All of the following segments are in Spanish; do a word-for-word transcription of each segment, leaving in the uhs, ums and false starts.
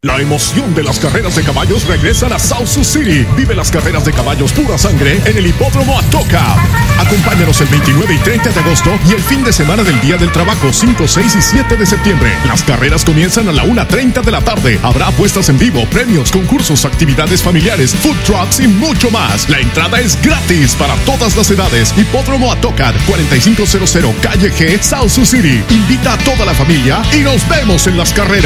La emoción de las carreras de caballos regresan a South Sioux City. Vive las carreras de caballos pura sangre en el hipódromo Atoka. Acompáñanos el veintinueve y treinta de agosto y el fin de semana del Día del Trabajo, cinco, seis y siete de septiembre. Las carreras comienzan a la una treinta de la tarde. Habrá apuestas en vivo, premios, concursos, actividades familiares, food trucks y mucho más. La entrada es gratis para todas las edades. Hipódromo Atoka, cuarenta y cinco cero cero Calle G, South Sioux City. Invita a toda la familia y nos vemos en las carreras.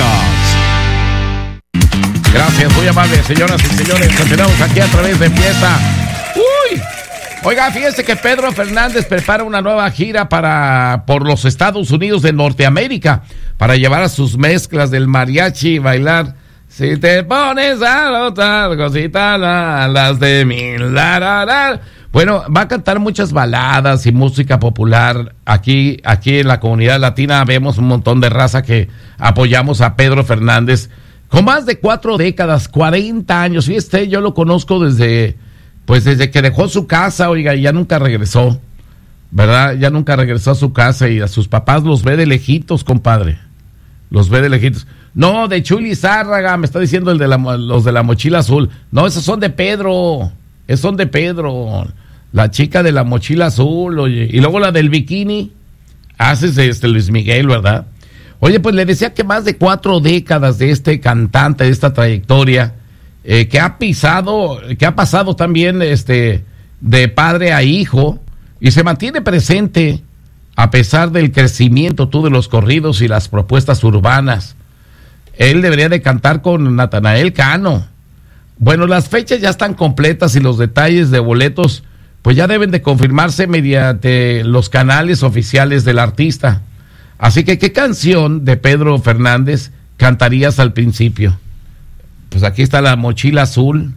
Gracias, muy amable, señoras y señores. Continuamos aquí a través de Fiesta. Uy, oiga, fíjense que Pedro Fernández prepara una nueva gira para por los Estados Unidos de Norteamérica para llevar a sus mezclas del mariachi y bailar. Si te pones a notar cositas, la, las de mi la, la, la. Bueno, va a cantar muchas baladas y música popular. Aquí, aquí en la comunidad latina vemos un montón de raza que apoyamos a Pedro Fernández. Con más de cuatro décadas, cuarenta años, fíjate, yo lo conozco desde, pues desde que dejó su casa, oiga, y ya nunca regresó, ¿verdad? Ya nunca regresó a su casa y a sus papás los ve de lejitos, compadre, los ve de lejitos. No, de Chuli Zárraga, me está diciendo el de la, los de la mochila azul. No, esos son de Pedro, esos son de Pedro, la chica de la mochila azul, oye, y luego la del bikini, haces este Luis Miguel, ¿verdad? Oye, pues le decía que más de cuatro décadas de este cantante, de esta trayectoria, eh, que ha pisado, que ha pasado también este, de padre a hijo, y se mantiene presente a pesar del crecimiento tú de los corridos y las propuestas urbanas. Él debería de cantar con Natanael Cano. Bueno, las fechas ya están completas y los detalles de boletos, pues ya deben de confirmarse mediante los canales oficiales del artista. Así que, ¿qué canción de Pedro Fernández cantarías al principio? Pues aquí está La Mochila Azul.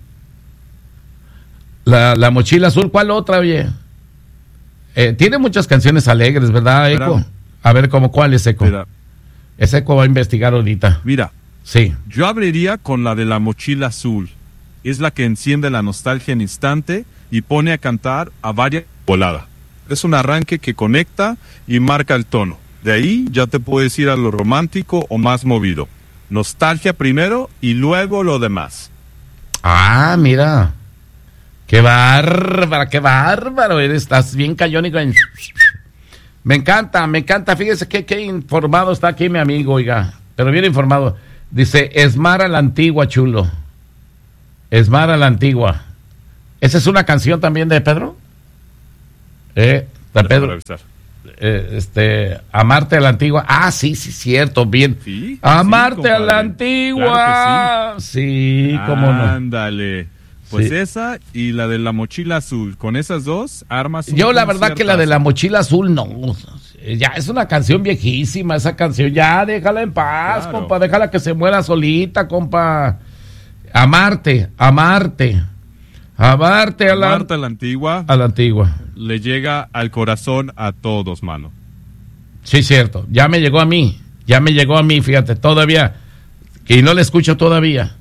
La, la Mochila Azul, ¿cuál otra, oye? Eh, tiene muchas canciones alegres, ¿verdad, Eco? Mira, a ver, ¿cómo cuál es, Eco? Mira, ese Eco va a investigar ahorita. Mira, sí. Yo abriría con la de La Mochila Azul. Es la que enciende la nostalgia en instante y pone a cantar a varias voladas. Es un arranque que conecta y marca el tono. De ahí ya te puedes ir a lo romántico o más movido. Nostalgia primero y luego lo demás. Ah, mira. Qué bárbaro, qué bárbaro. Eres, estás bien cayónico. Me encanta, me encanta. Fíjese qué, qué informado está aquí mi amigo, oiga. Pero bien informado. Dice, Esmara la Antigua, chulo. Esmara la Antigua. ¿Esa es una canción también de Pedro? Eh, de Pedro. Eh, este, Amarte a la Antigua. Ah, sí, sí, cierto, bien. ¿Sí? Amarte sí, a la Antigua. Claro que sí, sí, cómo no. Ándale. Pues sí. Esa y la de La Mochila Azul. Con esas dos armas. Yo la verdad que la de La Mochila Azul no. Ya es una canción viejísima esa canción. Ya déjala en paz, claro. Compa. Déjala que se muera solita, compa. Amarte, amarte. Amarte a la, Amarte a la Antigua. A la Antigua. Le llega al corazón a todos, mano. Sí, cierto. Ya me llegó a mí. Ya me llegó a mí, fíjate, todavía. Y no la escucho todavía.